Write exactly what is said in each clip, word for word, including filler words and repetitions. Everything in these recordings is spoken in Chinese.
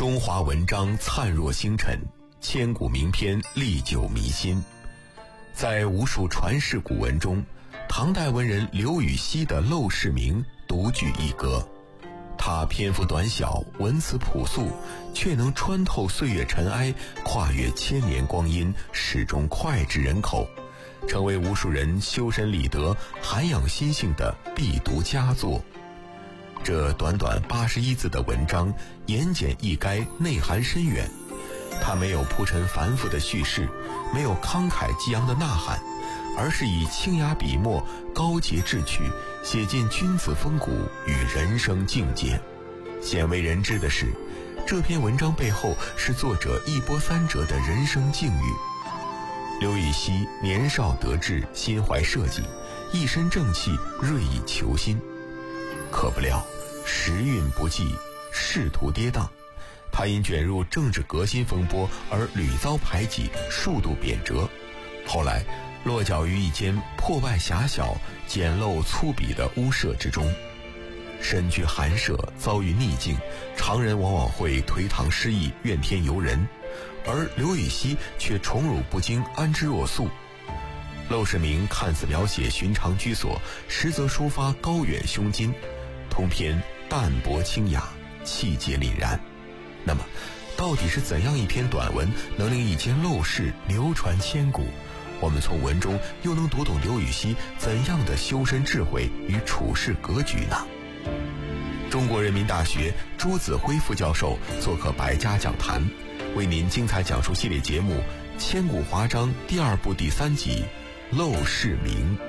中华文章灿若星辰，千古名篇历久弥新。在无数传世古文中，唐代文人刘禹锡的《陋室铭》独具一格。他篇幅短小，文辞朴素，却能穿透岁月尘埃，跨越千年光阴，始终脍炙人口，成为无数人修身理德、涵养心性的必读佳作。这短短八十一字的文章，言简意赅，内涵深远。它没有铺陈繁复的叙事，没有慷慨激昂的呐喊，而是以清雅笔墨、高洁智趣，写尽君子风骨与人生境界。鲜为人知的是，这篇文章背后是作者一波三折的人生境遇。刘禹锡年少得志，心怀社稷，一身正气，锐意求新。可不料时运不济，仕途跌宕，他因卷入政治革新风波而屡遭排挤，数度贬谪。后来落脚于一间破败狭小、简陋粗鄙的屋舍之中。身居寒舍，遭遇逆境，常人往往会颓唐失意，怨天尤人，而刘禹锡却宠辱不惊，安之若素。《陋室铭》看似描写寻常居所，实则抒发高远胸襟，通篇淡泊清雅，气节凛然。那么到底是怎样一篇短文能令一间陋室流传千古？我们从文中又能读懂刘禹锡怎样的修身智慧与处世格局呢？中国人民大学朱子辉副教授做客百家讲坛，为您精彩讲述系列节目《千古华章》第二部第三集《陋室铭》。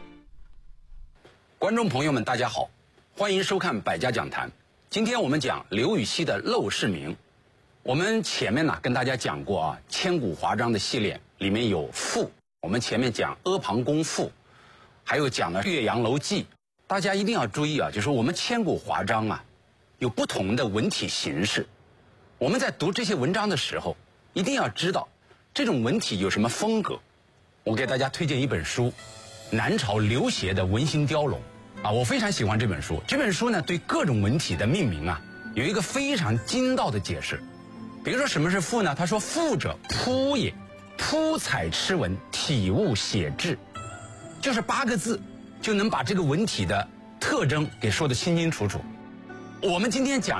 观众朋友们大家好，欢迎收看百家讲坛。今天我们讲刘禹锡的《陋室铭》。我们前面呢跟大家讲过啊，《千古华章》的系列里面有赋，我们前面讲阿房宫赋，还有讲了岳阳楼记。大家一定要注意啊，就是我们千古华章啊，有不同的文体形式。我们在读这些文章的时候，一定要知道这种文体有什么风格。我给大家推荐一本书，南朝刘勰的《文心雕龙》啊，我非常喜欢这本书。这本书呢，对各种文体的命名啊，有一个非常精到的解释。比如说什么是赋呢？他说赋者铺也，铺彩痴文，体物写志，就是八个字就能把这个文体的特征给说得清清楚楚。我们今天讲